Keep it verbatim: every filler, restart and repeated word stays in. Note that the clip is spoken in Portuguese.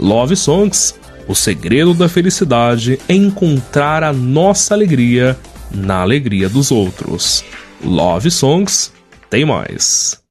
Love Songs, o segredo da felicidade é encontrar a nossa alegria na alegria dos outros. Love Songs, tem mais.